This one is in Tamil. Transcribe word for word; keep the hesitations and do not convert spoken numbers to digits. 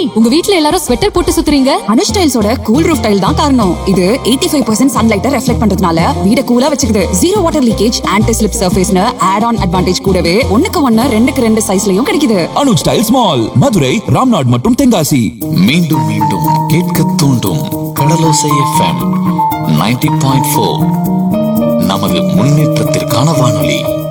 உங்க வீட்ல எல்லாரும் ஸ்வெட்டர் போட்டு சுத்துறீங்க? அனுஷ் டைல்ஸோட கூல் ரூஃப் டைல் தான் காரணம். இது எயிட்டி ஃபைவ் பர்சன்ட் சன்லைட்டை ரெஃப்ளெக்ட் பண்றதுனால வீட கூலா வச்சுக்குது. Zero water leakage, anti slip சர்ஃபேஸ்னு add on advantage கூடவே ஒண்ணுக்கு ஒன்னு ரெண்டுக்கு ரெண்டு சைஸ்லயும் கிடைக்குது. அனுஷ் டைல்ஸ் மால், மதுரை, ராம்நாட் மற்றும் தென்காசி. மீண்டும் மீண்டும் கேட்க தூண்டும் கடலோசை எஃப்எம் நைன்டி பாயிண்ட் ஃபோர் நமது முன்னேற்றத்திற்கான வானொலி.